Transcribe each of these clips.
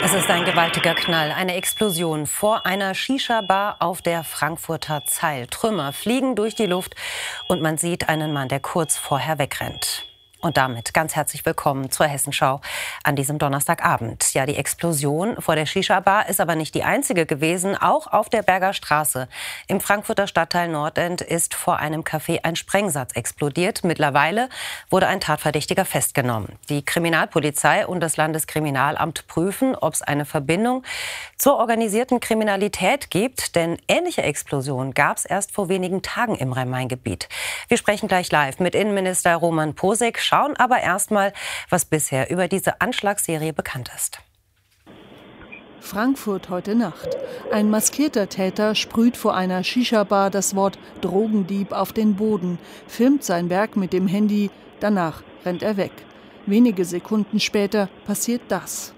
Es ist ein gewaltiger Knall, eine Explosion vor einer Shisha-Bar auf der Frankfurter Zeil. Trümmer fliegen durch die Luft und man sieht einen Mann, der kurz vorher wegrennt. Und damit ganz herzlich willkommen zur Hessenschau an diesem Donnerstagabend. Ja, die Explosion vor der Shisha-Bar ist aber nicht die einzige gewesen. Auch auf der Berger Straße im Frankfurter Stadtteil Nordend ist vor einem Café ein Sprengsatz explodiert. Mittlerweile wurde ein Tatverdächtiger festgenommen. Die Kriminalpolizei und das Landeskriminalamt prüfen, ob es eine Verbindung zur organisierten Kriminalität gibt. Denn ähnliche Explosionen gab es erst vor wenigen Tagen im Rhein-Main-Gebiet. Wir sprechen gleich live mit Innenminister Roman Posek. Schauen aber erstmal, was bisher über diese Anschlagsserie bekannt ist. Frankfurt heute Nacht. Ein maskierter Täter sprüht vor einer Shisha-Bar das Wort Drogendieb auf den Boden, filmt sein Werk mit dem Handy, danach rennt er weg. Wenige Sekunden später passiert das.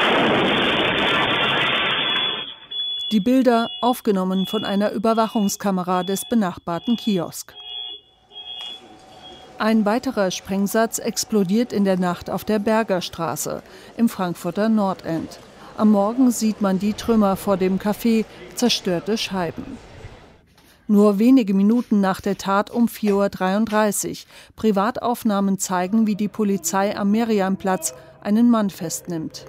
Die Bilder aufgenommen von einer Überwachungskamera des benachbarten Kiosks. Ein weiterer Sprengsatz explodiert in der Nacht auf der Berger Straße im Frankfurter Nordend. Am Morgen sieht man die Trümmer vor dem Café, zerstörte Scheiben. Nur wenige Minuten nach der Tat um 4:33 Uhr. Privataufnahmen zeigen, wie die Polizei am Meriamplatz einen Mann festnimmt.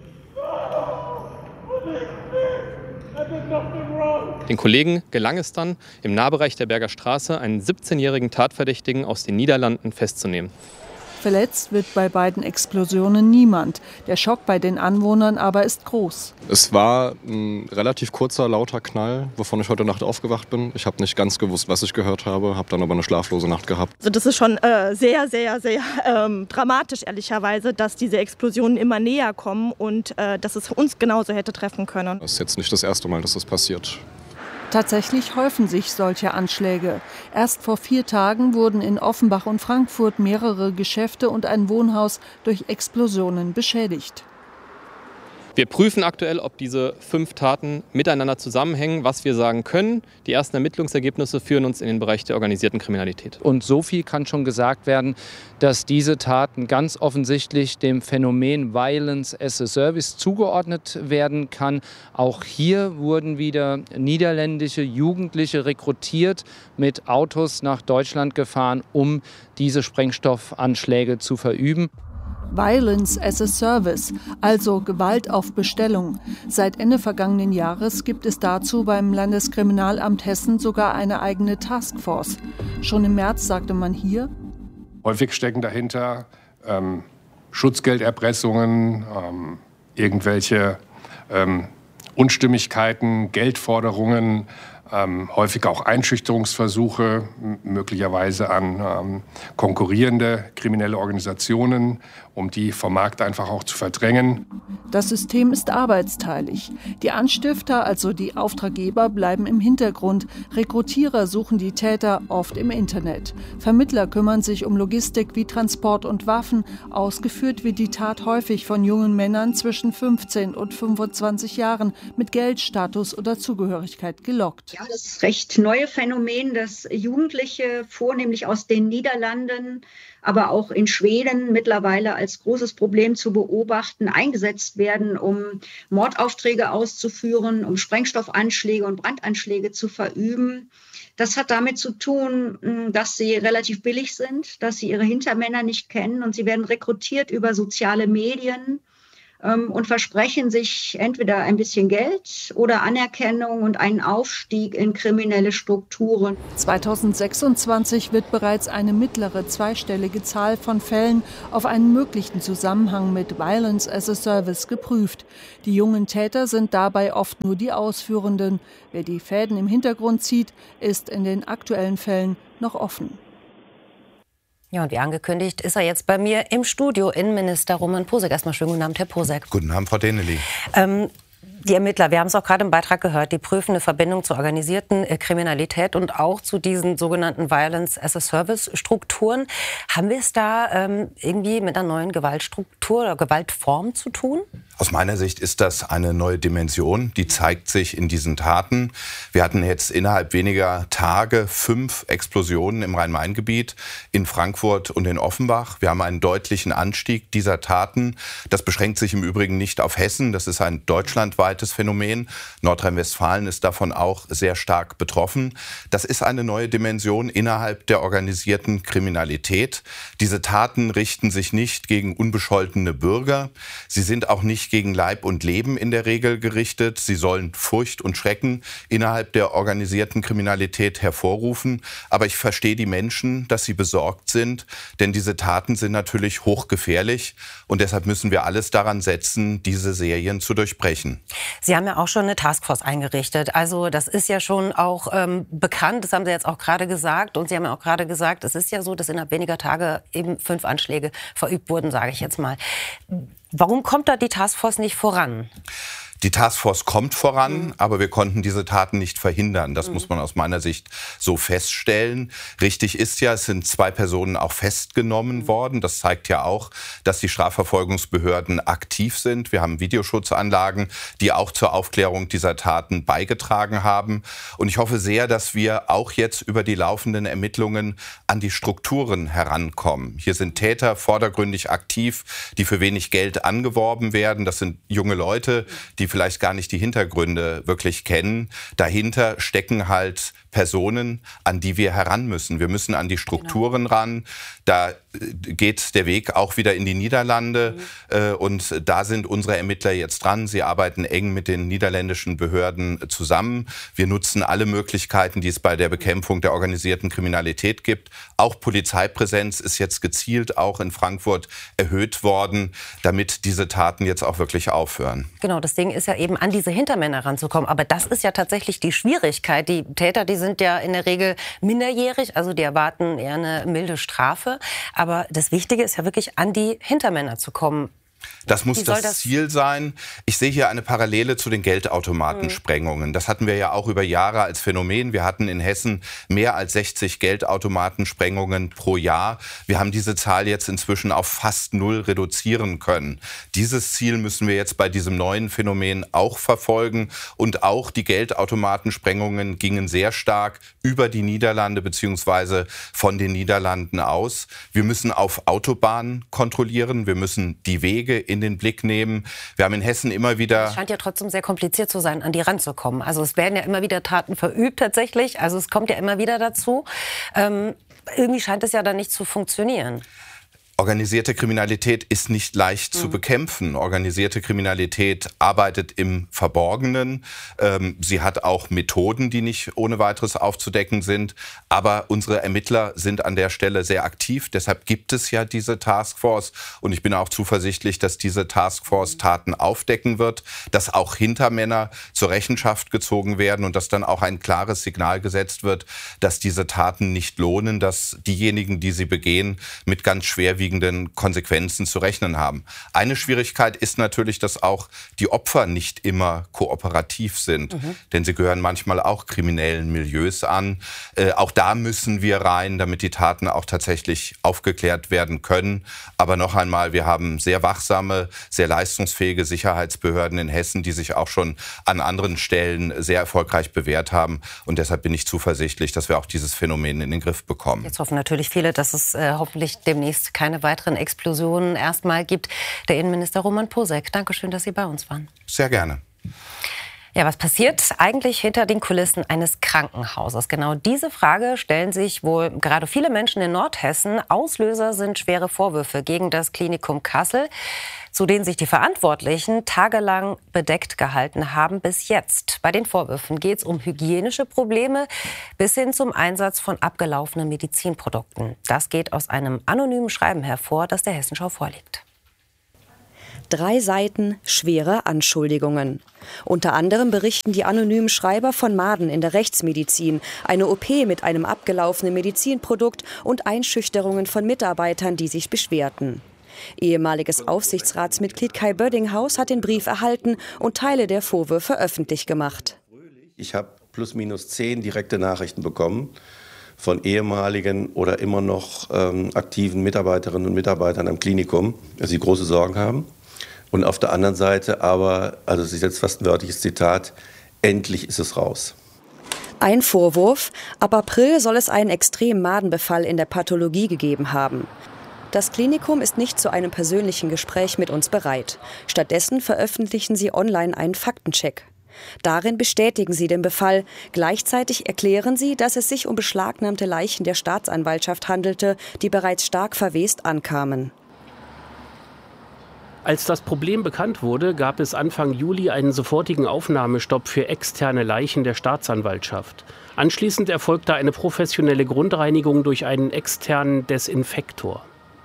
Den Kollegen gelang es dann, im Nahbereich der Berger Straße einen 17-jährigen Tatverdächtigen aus den Niederlanden festzunehmen. Verletzt wird bei beiden Explosionen niemand. Der Schock bei den Anwohnern aber ist groß. Es war ein relativ kurzer, lauter Knall, wovon ich heute Nacht aufgewacht bin. Ich habe nicht ganz gewusst, was ich gehört habe, habe dann aber eine schlaflose Nacht gehabt. Also das ist schon sehr dramatisch, ehrlicherweise, dass diese Explosionen immer näher kommen und dass es uns genauso hätte treffen können. Das ist jetzt nicht das erste Mal, dass das passiert. Tatsächlich häufen sich solche Anschläge. Erst vor 4 Tagen wurden in Offenbach und Frankfurt mehrere Geschäfte und ein Wohnhaus durch Explosionen beschädigt. Wir prüfen aktuell, ob diese 5 Taten miteinander zusammenhängen. Was wir sagen können, die ersten Ermittlungsergebnisse führen uns in den Bereich der organisierten Kriminalität. Und so viel kann schon gesagt werden, dass diese Taten ganz offensichtlich dem Phänomen Violence as a Service zugeordnet werden kann. Auch hier wurden wieder niederländische Jugendliche rekrutiert, mit Autos nach Deutschland gefahren, um diese Sprengstoffanschläge zu verüben. Violence as a Service, also Gewalt auf Bestellung. Seit Ende vergangenen Jahres gibt es dazu beim Landeskriminalamt Hessen sogar eine eigene Taskforce. Schon im März sagte man hier: Häufig stecken dahinter Schutzgelderpressungen, irgendwelche Unstimmigkeiten, Geldforderungen, häufig auch Einschüchterungsversuche, möglicherweise an konkurrierende kriminelle Organisationen, um die vom Markt einfach auch zu verdrängen. Das System ist arbeitsteilig. Die Anstifter, also die Auftraggeber, bleiben im Hintergrund. Rekrutierer suchen die Täter oft im Internet. Vermittler kümmern sich um Logistik wie Transport und Waffen. Ausgeführt wird die Tat häufig von jungen Männern zwischen 15 und 25 Jahren mit Geld, Status oder Zugehörigkeit gelockt. Ja, das ist recht neue Phänomen, dass Jugendliche vornehmlich aus den Niederlanden, aber auch in Schweden mittlerweile als großes Problem zu beobachten, eingesetzt werden, um Mordaufträge auszuführen, um Sprengstoffanschläge und Brandanschläge zu verüben. Das hat damit zu tun, dass sie relativ billig sind, dass sie ihre Hintermänner nicht kennen und sie werden rekrutiert über soziale Medien und versprechen sich entweder ein bisschen Geld oder Anerkennung und einen Aufstieg in kriminelle Strukturen. 2026 wird bereits eine mittlere zweistellige Zahl von Fällen auf einen möglichen Zusammenhang mit Violence as a Service geprüft. Die jungen Täter sind dabei oft nur die Ausführenden. Wer die Fäden im Hintergrund zieht, ist in den aktuellen Fällen noch offen. Ja, und wie angekündigt ist er jetzt bei mir im Studio, Innenminister Roman Posek. Erstmal schönen guten Abend, Herr Posek. Guten Abend, Frau Denely. Die Ermittler, wir haben es auch gerade im Beitrag gehört, die prüfen eine Verbindung zur organisierten Kriminalität und auch zu diesen sogenannten Violence-as-a-Service-Strukturen. Haben wir es da irgendwie mit einer neuen Gewaltstruktur oder Gewaltform zu tun? Aus meiner Sicht ist das eine neue Dimension, die zeigt sich in diesen Taten. Wir hatten jetzt innerhalb weniger Tage 5 Explosionen im Rhein-Main-Gebiet, in Frankfurt und in Offenbach. Wir haben einen deutlichen Anstieg dieser Taten. Das beschränkt sich im Übrigen nicht auf Hessen, das ist ein deutschlandweites Phänomen. Nordrhein-Westfalen ist davon auch sehr stark betroffen. Das ist eine neue Dimension innerhalb der organisierten Kriminalität. Diese Taten richten sich nicht gegen unbescholtene Bürger. Sie sind auch nicht gegen Leib und Leben in der Regel gerichtet. Sie sollen Furcht und Schrecken innerhalb der organisierten Kriminalität hervorrufen. Aber ich verstehe die Menschen, dass sie besorgt sind, denn diese Taten sind natürlich hochgefährlich und deshalb müssen wir alles daran setzen, diese Serien zu durchbrechen. Sie haben ja auch schon eine Taskforce eingerichtet. Also das ist ja schon auch bekannt, das haben Sie jetzt auch gerade gesagt. Und Sie haben ja auch gerade gesagt, es ist ja so, dass innerhalb weniger Tage eben 5 Anschläge verübt wurden, sage ich jetzt mal. Warum kommt da die Taskforce nicht voran? Die Taskforce kommt voran, aber wir konnten diese Taten nicht verhindern. Das muss man aus meiner Sicht so feststellen. Richtig ist ja, es sind 2 Personen auch festgenommen worden. Das zeigt ja auch, dass die Strafverfolgungsbehörden aktiv sind. Wir haben Videoschutzanlagen, die auch zur Aufklärung dieser Taten beigetragen haben. Und ich hoffe sehr, dass wir auch jetzt über die laufenden Ermittlungen an die Strukturen herankommen. Hier sind Täter vordergründig aktiv, die für wenig Geld angeworben werden. Das sind junge Leute, die vielleicht gar nicht die Hintergründe wirklich kennen. Dahinter stecken halt Personen, an die wir heran müssen. Wir müssen an die Strukturen ran. Da geht der Weg auch wieder in die Niederlande. Und da sind unsere Ermittler jetzt dran. Sie arbeiten eng mit den niederländischen Behörden zusammen. Wir nutzen alle Möglichkeiten, die es bei der Bekämpfung der organisierten Kriminalität gibt. Auch Polizeipräsenz ist jetzt gezielt auch in Frankfurt erhöht worden, damit diese Taten jetzt auch wirklich aufhören. Genau, das Ding ist ja eben, an diese Hintermänner ranzukommen. Aber das ist ja tatsächlich die Schwierigkeit. Die Täter, die sind ja in der Regel minderjährig, also die erwarten eher eine milde Strafe. Aber das Wichtige ist ja wirklich, an die Hintermänner zu kommen. Das muss das Ziel sein. Ich sehe hier eine Parallele zu den Geldautomatensprengungen. Das hatten wir ja auch über Jahre als Phänomen. Wir hatten in Hessen mehr als 60 Geldautomatensprengungen pro Jahr. Wir haben diese Zahl jetzt inzwischen auf fast 0 reduzieren können. Dieses Ziel müssen wir jetzt bei diesem neuen Phänomen auch verfolgen. Und auch die Geldautomatensprengungen gingen sehr stark über die Niederlande bzw. von den Niederlanden aus. Wir müssen auf Autobahnen kontrollieren. Wir müssen die Wege in den Blick nehmen. Wir haben in Hessen immer wieder... Es scheint ja trotzdem sehr kompliziert zu sein, an die ranzukommen. Also es werden ja immer wieder Taten verübt tatsächlich. Also es kommt ja immer wieder dazu. Irgendwie scheint es ja dann nicht zu funktionieren. Organisierte Kriminalität ist nicht leicht zu bekämpfen. Organisierte Kriminalität arbeitet im Verborgenen. Sie hat auch Methoden, die nicht ohne weiteres aufzudecken sind. Aber unsere Ermittler sind an der Stelle sehr aktiv. Deshalb gibt es ja diese Taskforce. Und ich bin auch zuversichtlich, dass diese Taskforce Taten aufdecken wird, dass auch Hintermänner zur Rechenschaft gezogen werden und dass dann auch ein klares Signal gesetzt wird, dass diese Taten nicht lohnen, dass diejenigen, die sie begehen, mit ganz schwerwiegenden Konsequenzen zu rechnen haben. Eine Schwierigkeit ist natürlich, dass auch die Opfer nicht immer kooperativ sind, denn sie gehören manchmal auch kriminellen Milieus an. Auch da müssen wir rein, damit die Taten auch tatsächlich aufgeklärt werden können. Aber noch einmal, wir haben sehr wachsame, sehr leistungsfähige Sicherheitsbehörden in Hessen, die sich auch schon an anderen Stellen sehr erfolgreich bewährt haben. Und deshalb bin ich zuversichtlich, dass wir auch dieses Phänomen in den Griff bekommen. Jetzt hoffen natürlich viele, dass es hoffentlich demnächst keine weiteren Explosionen erstmal gibt. Der Innenminister Roman Posek, danke schön, dass Sie bei uns waren. Sehr gerne. Ja, was passiert eigentlich hinter den Kulissen eines Krankenhauses? Genau diese Frage stellen sich wohl gerade viele Menschen in Nordhessen. Auslöser sind schwere Vorwürfe gegen das Klinikum Kassel, zu denen sich die Verantwortlichen tagelang bedeckt gehalten haben bis jetzt. Bei den Vorwürfen geht es um hygienische Probleme bis hin zum Einsatz von abgelaufenen Medizinprodukten. Das geht aus einem anonymen Schreiben hervor, das der Hessenschau vorliegt. 3 Seiten schwere Anschuldigungen. Unter anderem berichten die anonymen Schreiber von Maden in der Rechtsmedizin, eine OP mit einem abgelaufenen Medizinprodukt und Einschüchterungen von Mitarbeitern, die sich beschwerten. Ehemaliges Aufsichtsratsmitglied Kai Böddinghaus hat den Brief erhalten und Teile der Vorwürfe öffentlich gemacht. Ich habe plus minus 10 direkte Nachrichten bekommen von ehemaligen oder immer noch aktiven Mitarbeiterinnen und Mitarbeitern am Klinikum, dass sie große Sorgen haben. Und auf der anderen Seite aber, also es ist jetzt fast ein wörtliches Zitat, endlich ist es raus. Ein Vorwurf: Ab April soll es einen extremen Madenbefall in der Pathologie gegeben haben. Das Klinikum ist nicht zu einem persönlichen Gespräch mit uns bereit. Stattdessen veröffentlichen sie online einen Faktencheck. Darin bestätigen sie den Befall. Gleichzeitig erklären sie, dass es sich um beschlagnahmte Leichen der Staatsanwaltschaft handelte, die bereits stark verwest ankamen. Als das Problem bekannt wurde, gab es Anfang Juli einen sofortigen Aufnahmestopp für externe Leichen der Staatsanwaltschaft. Anschließend erfolgte eine professionelle Grundreinigung durch einen externen Desinfektor.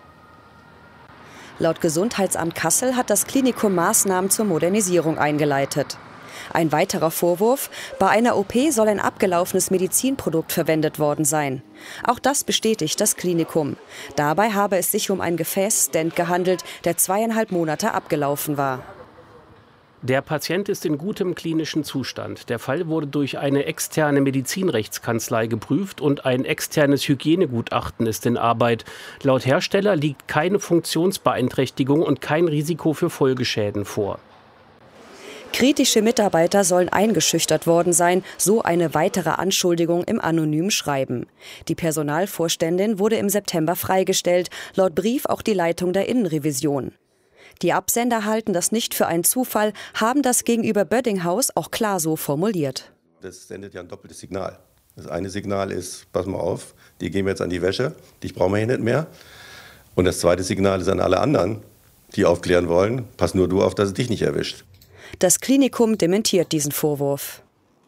Laut Gesundheitsamt Kassel hat das Klinikum Maßnahmen zur Modernisierung eingeleitet. Ein weiterer Vorwurf: Bei einer OP soll ein abgelaufenes Medizinprodukt verwendet worden sein. Auch das bestätigt das Klinikum. Dabei habe es sich um einen Gefäßstent gehandelt, der 2,5 Monate abgelaufen war. Der Patient ist in gutem klinischen Zustand. Der Fall wurde durch eine externe Medizinrechtskanzlei geprüft und ein externes Hygienegutachten ist in Arbeit. Laut Hersteller liegt keine Funktionsbeeinträchtigung und kein Risiko für Folgeschäden vor. Kritische Mitarbeiter sollen eingeschüchtert worden sein, so eine weitere Anschuldigung im anonymen Schreiben. Die Personalvorständin wurde im September freigestellt, laut Brief auch die Leitung der Innenrevision. Die Absender halten das nicht für einen Zufall, haben das gegenüber Böddinghaus auch klar so formuliert. Das sendet ja ein doppeltes Signal. Das eine Signal ist: Pass mal auf, die gehen wir jetzt an die Wäsche, dich brauchen wir hier nicht mehr. Und das zweite Signal ist an alle anderen, die aufklären wollen: Pass nur du auf, dass es dich nicht erwischt. Das Klinikum dementiert diesen Vorwurf.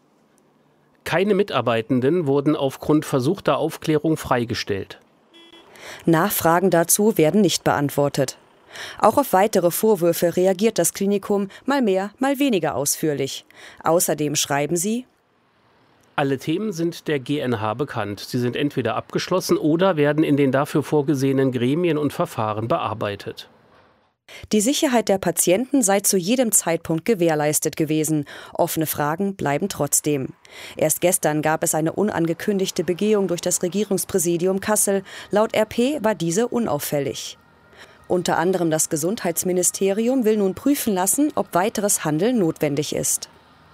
Keine Mitarbeitenden wurden aufgrund versuchter Aufklärung freigestellt. Nachfragen dazu werden nicht beantwortet. Auch auf weitere Vorwürfe reagiert das Klinikum mal mehr, mal weniger ausführlich. Außerdem schreiben sie: Alle Themen sind der GNH bekannt. Sie sind entweder abgeschlossen oder werden in den dafür vorgesehenen Gremien und Verfahren bearbeitet. Die Sicherheit der Patienten sei zu jedem Zeitpunkt gewährleistet gewesen. Offene Fragen bleiben trotzdem. Erst gestern gab es eine unangekündigte Begehung durch das Regierungspräsidium Kassel. Laut RP war diese unauffällig. Unter anderem das Gesundheitsministerium will nun prüfen lassen, ob weiteres Handeln notwendig ist.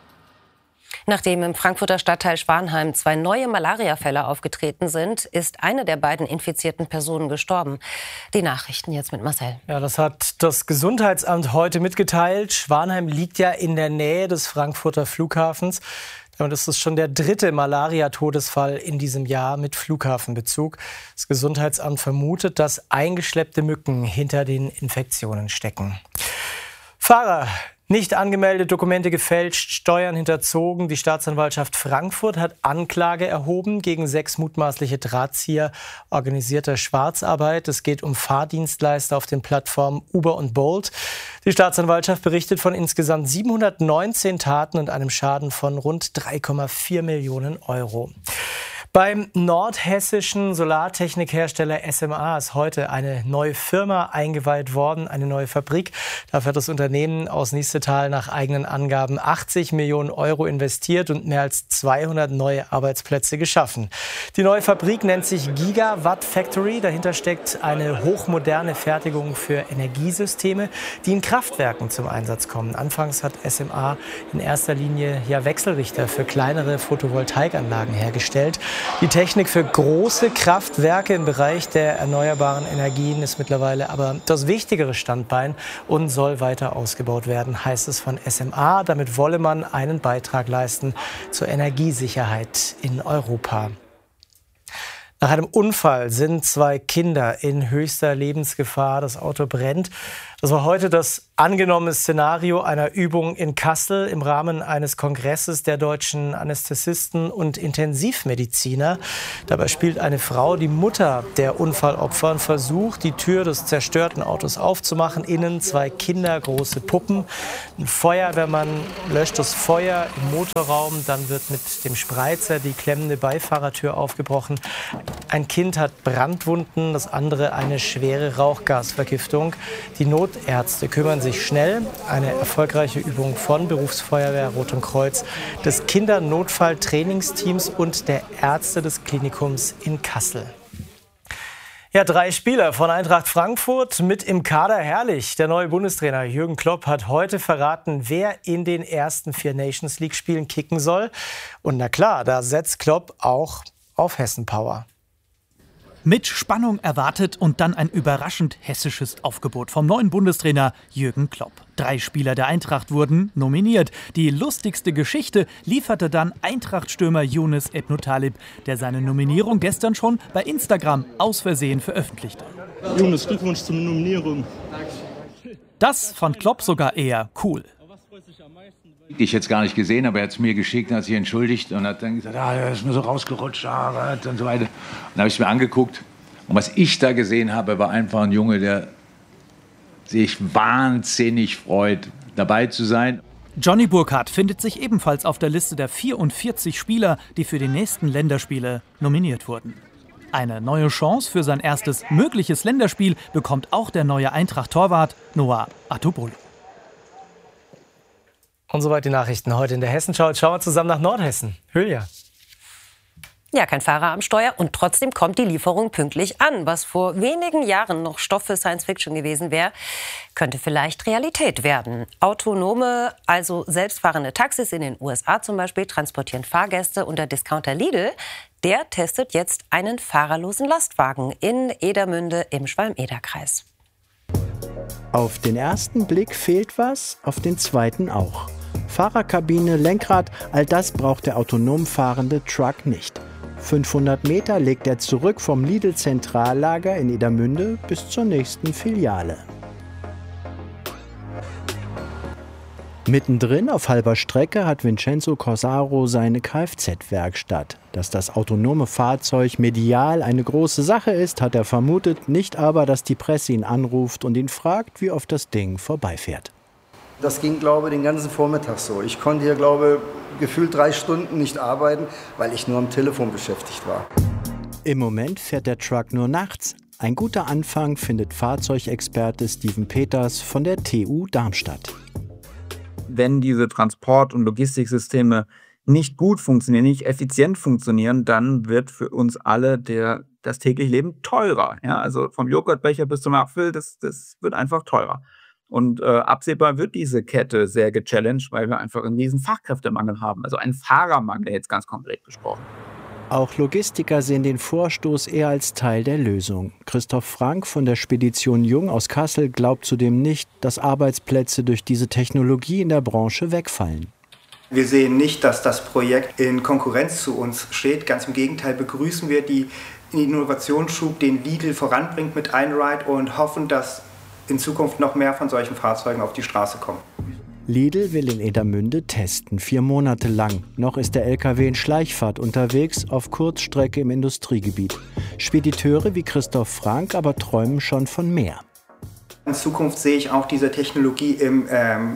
Nachdem im Frankfurter Stadtteil Schwanheim 2 neue Malariafälle aufgetreten sind, ist eine der beiden infizierten Personen gestorben. Die Nachrichten jetzt mit Marcel. Ja, das hat das Gesundheitsamt heute mitgeteilt. Schwanheim liegt ja in der Nähe des Frankfurter Flughafens. Und es ist schon der 3. Malaria-Todesfall in diesem Jahr mit Flughafenbezug. Das Gesundheitsamt vermutet, dass eingeschleppte Mücken hinter den Infektionen stecken. Fahrer nicht angemeldet, Dokumente gefälscht, Steuern hinterzogen. Die Staatsanwaltschaft Frankfurt hat Anklage erhoben gegen 6 mutmaßliche Drahtzieher organisierter Schwarzarbeit. Es geht um Fahrdienstleister auf den Plattformen Uber und Bolt. Die Staatsanwaltschaft berichtet von insgesamt 719 Taten und einem Schaden von rund 3,4 Millionen Euro. Beim nordhessischen Solartechnikhersteller SMA ist heute eine neue Firma eingeweiht worden, eine neue Fabrik. Dafür hat das Unternehmen aus Niestetal nach eigenen Angaben 80 Millionen Euro investiert und mehr als 200 neue Arbeitsplätze geschaffen. Die neue Fabrik nennt sich Gigawatt Factory. Dahinter steckt eine hochmoderne Fertigung für Energiesysteme, die in Kraftwerken zum Einsatz kommen. Anfangs hat SMA in erster Linie Wechselrichter für kleinere Photovoltaikanlagen hergestellt. Die Technik für große Kraftwerke im Bereich der erneuerbaren Energien ist mittlerweile aber das wichtigere Standbein und soll weiter ausgebaut werden, heißt es von SMA. Damit wolle man einen Beitrag leisten zur Energiesicherheit in Europa. Nach einem Unfall sind 2 Kinder in höchster Lebensgefahr. Das Auto brennt Das war heute das angenommene Szenario einer Übung in Kassel im Rahmen eines Kongresses der deutschen Anästhesisten und Intensivmediziner. Dabei spielt eine Frau, die Mutter der Unfallopfer, und versucht, die Tür des zerstörten Autos aufzumachen. Innen 2 kindergroße Puppen. Ein Feuerwehrmann löscht das Feuer im Motorraum. Dann wird mit dem Spreizer die klemmende Beifahrertür aufgebrochen. Ein Kind hat Brandwunden, das andere eine schwere Rauchgasvergiftung. Die Notärzte kümmern sich schnell. Eine erfolgreiche Übung von Berufsfeuerwehr, Rotem Kreuz, des Kindernotfalltrainingsteams und der Ärzte des Klinikums in Kassel. Ja, 3 Spieler von Eintracht Frankfurt mit im Kader, herrlich. Der neue Bundestrainer Jürgen Klopp hat heute verraten, wer in den ersten 4 Nations-League-Spielen kicken soll. Und na klar, da setzt Klopp auch auf Hessen-Power. Mit Spannung erwartet und dann ein überraschend hessisches Aufgebot vom neuen Bundestrainer Jürgen Klopp. 3 Spieler der Eintracht wurden nominiert. Die lustigste Geschichte lieferte dann Eintracht-Stürmer Younes Ebnotalib, der seine Nominierung gestern schon bei Instagram aus Versehen veröffentlichte. Younes, Glückwunsch zur Nominierung. Das fand Klopp sogar eher cool. Ich jetzt gar nicht gesehen, aber er hat es mir geschickt, hat sich entschuldigt und hat dann gesagt, er ist mir so rausgerutscht und so weiter. Und dann habe ich es mir angeguckt und was ich da gesehen habe, war einfach ein Junge, der sich wahnsinnig freut, dabei zu sein. Johnny Burkhardt findet sich ebenfalls auf der Liste der 44 Spieler, die für die nächsten Länderspiele nominiert wurden. Eine neue Chance für sein erstes mögliches Länderspiel bekommt auch der neue Eintracht-Torwart Noah Atubolo. Und soweit die Nachrichten heute in der Hessenschau. Jetzt schauen wir zusammen nach Nordhessen. Hülya. Ja, kein Fahrer am Steuer und trotzdem kommt die Lieferung pünktlich an. Was vor wenigen Jahren noch Stoff für Science-Fiction gewesen wäre, könnte vielleicht Realität werden. Autonome, also selbstfahrende Taxis in den USA zum Beispiel, transportieren Fahrgäste und der Discounter Lidl, der testet jetzt einen fahrerlosen Lastwagen in Edermünde im Schwalm-Eder-Kreis. Auf den ersten Blick fehlt was, auf den zweiten auch. Fahrerkabine, Lenkrad, all das braucht der autonom fahrende Truck nicht. 500 Meter legt er zurück vom Lidl-Zentrallager in Edermünde bis zur nächsten Filiale. Mittendrin auf halber Strecke hat Vincenzo Corsaro seine Kfz-Werkstatt. Dass das autonome Fahrzeug medial eine große Sache ist, hat er vermutet, nicht aber, dass die Presse ihn anruft und ihn fragt, wie oft das Ding vorbeifährt. Das ging, glaube ich, den ganzen Vormittag so. Ich konnte hier, glaube ich, gefühlt 3 Stunden nicht arbeiten, weil ich nur am Telefon beschäftigt war. Im Moment fährt der Truck nur nachts. Ein guter Anfang findet Fahrzeugexperte Steven Peters von der TU Darmstadt. Wenn diese Transport- und Logistiksysteme nicht gut funktionieren, nicht effizient funktionieren, dann wird für uns alle das tägliche Leben teurer. Ja, also vom Joghurtbecher bis zum Apfel, das wird einfach teurer. Und absehbar wird diese Kette sehr gechallenged, weil wir einfach einen riesen Fachkräftemangel haben. Also einen Fahrermangel jetzt ganz konkret gesprochen. Auch Logistiker sehen den Vorstoß eher als Teil der Lösung. Christoph Frank von der Spedition Jung aus Kassel glaubt zudem nicht, dass Arbeitsplätze durch diese Technologie in der Branche wegfallen. Wir sehen nicht, dass das Projekt in Konkurrenz zu uns steht. Ganz im Gegenteil begrüßen wir den Innovationsschub, den Lidl voranbringt mit Einride und hoffen, dass in Zukunft noch mehr von solchen Fahrzeugen auf die Straße kommen. Lidl will in Edermünde testen, 4 Monate lang. Noch ist der LKW in Schleichfahrt unterwegs, auf Kurzstrecke im Industriegebiet. Spediteure wie Christoph Frank aber träumen schon von mehr. In Zukunft sehe ich auch diese Technologie im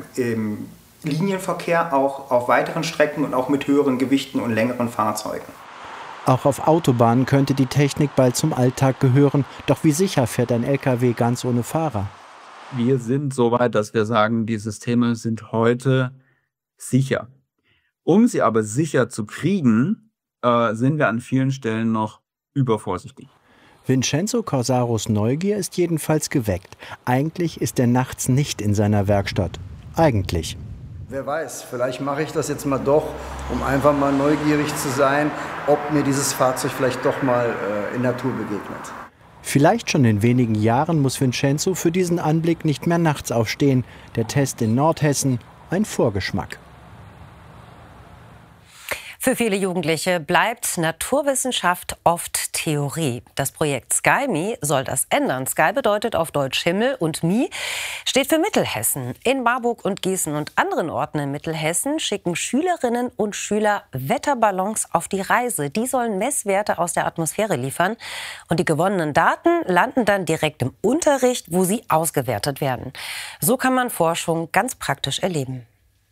Linienverkehr, auch auf weiteren Strecken und auch mit höheren Gewichten und längeren Fahrzeugen. Auch auf Autobahnen könnte die Technik bald zum Alltag gehören. Doch wie sicher fährt ein LKW ganz ohne Fahrer? Wir sind so weit, dass wir sagen, die Systeme sind heute sicher. Um sie aber sicher zu kriegen, sind wir an vielen Stellen noch übervorsichtig. Vincenzo Corsaros Neugier ist jedenfalls geweckt. Eigentlich ist er nachts nicht in seiner Werkstatt. Eigentlich. Wer weiß, vielleicht mache ich das jetzt mal doch, um einfach mal neugierig zu sein, ob mir dieses Fahrzeug vielleicht doch mal in Natur begegnet. Vielleicht schon in wenigen Jahren muss Vincenzo für diesen Anblick nicht mehr nachts aufstehen. Der Test in Nordhessen, ein Vorgeschmack. Für viele Jugendliche bleibt Naturwissenschaft oft Theorie. Das Projekt SkyMe soll das ändern. Sky bedeutet auf Deutsch Himmel und Me steht für Mittelhessen. In Marburg und Gießen und anderen Orten in Mittelhessen schicken Schülerinnen und Schüler Wetterballons auf die Reise. Die sollen Messwerte aus der Atmosphäre liefern. Und die gewonnenen Daten landen dann direkt im Unterricht, wo sie ausgewertet werden. So kann man Forschung ganz praktisch erleben.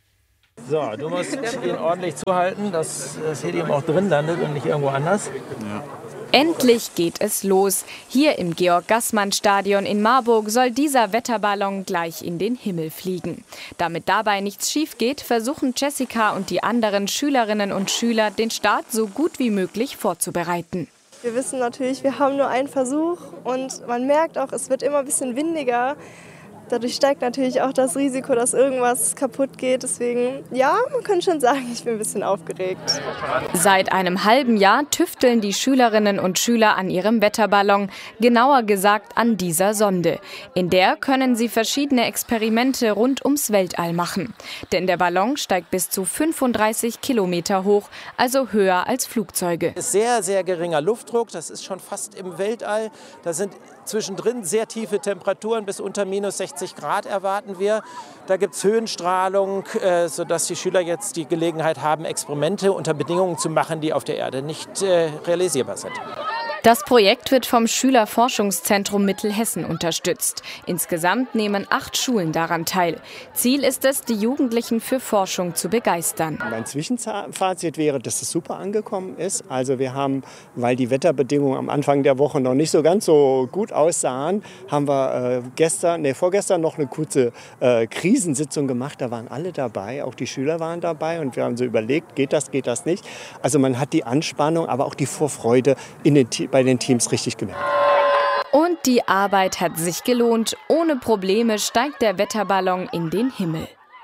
So, du musst ihn ordentlich zuhalten, dass das Helium auch drin landet und nicht irgendwo anders. Ja. Endlich geht es los. Hier im Georg-Gassmann-Stadion in Marburg soll dieser Wetterballon gleich in den Himmel fliegen. Damit dabei nichts schief geht, versuchen Jessica und die anderen Schülerinnen und Schüler, den Start so gut wie möglich vorzubereiten. Wir wissen natürlich, wir haben nur einen Versuch und man merkt auch, es wird immer ein bisschen windiger. Dadurch steigt natürlich auch das Risiko, dass irgendwas kaputt geht. Deswegen, ja, man kann schon sagen, ich bin ein bisschen aufgeregt. Seit einem halben Jahr tüfteln die Schülerinnen und Schüler an ihrem Wetterballon, genauer gesagt an dieser Sonde. In der können sie verschiedene Experimente rund ums Weltall machen. Denn der Ballon steigt bis zu 35 Kilometer hoch, also höher als Flugzeuge. Sehr, sehr geringer Luftdruck, das ist schon fast im Weltall. Da sind zwischendrin sehr tiefe Temperaturen, bis unter minus 60 Grad erwarten wir. Da gibt es Höhenstrahlung, sodass die Schüler jetzt die Gelegenheit haben, Experimente unter Bedingungen zu machen, die auf der Erde nicht realisierbar sind. Das Projekt wird vom Schülerforschungszentrum Mittelhessen unterstützt. Insgesamt nehmen 8 Schulen daran teil. Ziel ist es, die Jugendlichen für Forschung zu begeistern. Mein Zwischenfazit wäre, dass es super angekommen ist. Also wir haben, weil die Wetterbedingungen am Anfang der Woche noch nicht so ganz so gut aussahen, haben wir vorgestern noch eine kurze Krisensitzung gemacht. Da waren alle dabei, auch die Schüler waren dabei und wir haben so überlegt, geht das nicht. Also man hat die Anspannung, aber auch die Vorfreude bei den Teams richtig gemerkt. Und die Arbeit hat sich gelohnt. Ohne Probleme steigt der Wetterballon in den Himmel.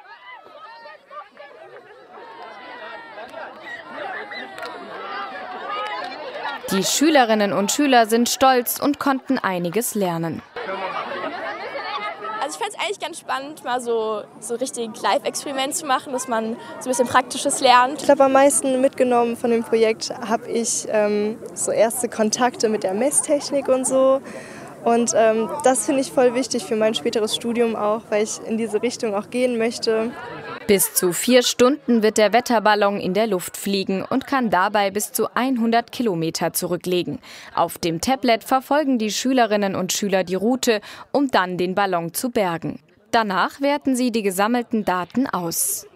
Die Schülerinnen und Schüler sind stolz und konnten einiges lernen. Also ich fand es eigentlich ganz spannend, mal so richtig Live-Experiment zu machen, dass man so ein bisschen Praktisches lernt. Ich glaube, am meisten mitgenommen von dem Projekt habe ich so erste Kontakte mit der Messtechnik und so. Und das finde ich voll wichtig für mein späteres Studium auch, weil ich in diese Richtung auch gehen möchte. Bis zu 4 Stunden wird der Wetterballon in der Luft fliegen und kann dabei bis zu 100 Kilometer zurücklegen. Auf dem Tablet verfolgen die Schülerinnen und Schüler die Route, um dann den Ballon zu bergen. Danach werten sie die gesammelten Daten aus.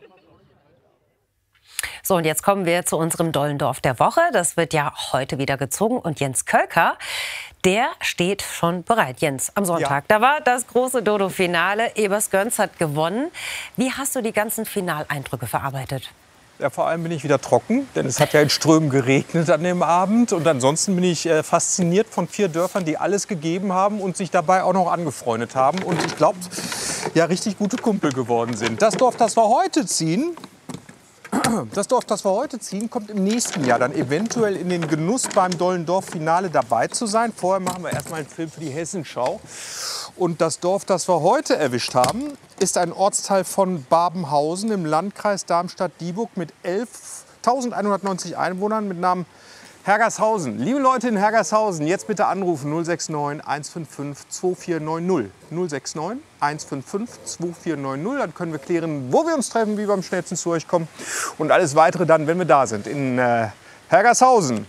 So, und jetzt kommen wir zu unserem Dollendorf der Woche. Das wird ja heute wieder gezogen. Und Jens Kölker, der steht schon bereit. Jens, am Sonntag, da war das große Dodo-Finale. Ebersgöns hat gewonnen. Wie hast du die ganzen Finaleindrücke verarbeitet? Ja, vor allem bin ich wieder trocken, denn es hat ja in Strömen geregnet an dem Abend. Und ansonsten bin ich fasziniert von 4 Dörfern, die alles gegeben haben und sich dabei auch noch angefreundet haben. Und ich glaube, ja, richtig gute Kumpel geworden sind. Das Dorf, das wir heute ziehen, kommt im nächsten Jahr dann eventuell in den Genuss beim Dollendorf-Finale dabei zu sein. Vorher machen wir erstmal einen Film für die Hessenschau. Und das Dorf, das wir heute erwischt haben, ist ein Ortsteil von Babenhausen im Landkreis Darmstadt-Dieburg mit 11.190 Einwohnern mit Namen Hergershausen. Liebe Leute in Hergershausen, jetzt bitte anrufen 069 155 2490. 069 155 2490. Dann können wir klären, wo wir uns treffen, wie wir am schnellsten zu euch kommen. Und alles Weitere dann, wenn wir da sind, in Hergershausen.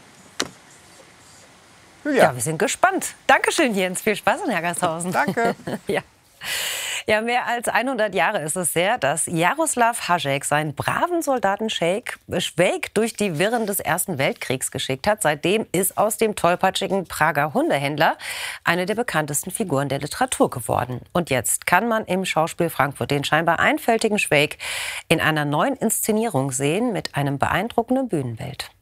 Julia. Ja, wir sind gespannt. Dankeschön, Jens. Viel Spaß in Hergershausen. Danke. Ja, mehr als 100 Jahre ist es her, dass Jaroslav Hašek seinen braven Soldaten Švejk durch die Wirren des Ersten Weltkriegs geschickt hat. Seitdem ist aus dem tollpatschigen Prager Hundehändler eine der bekanntesten Figuren der Literatur geworden. Und jetzt kann man im Schauspiel Frankfurt den scheinbar einfältigen Švejk in einer neuen Inszenierung sehen mit einem beeindruckenden Bühnenbild.